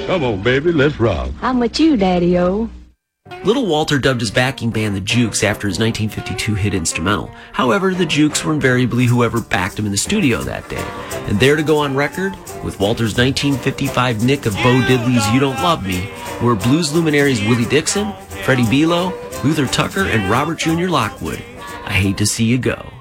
Come on, baby, let's rock. I'm with you, Daddy-O. Little Walter dubbed his backing band the Jukes after his 1952 hit instrumental. However, the Jukes were invariably whoever backed him in the studio that day. And there to go on record, with Walter's 1955 nick of Bo Diddley's You Don't Love Me, were blues luminaries Willie Dixon, Freddie Belo, Luther Tucker, and Robert Jr. Lockwood. I hate to see you go.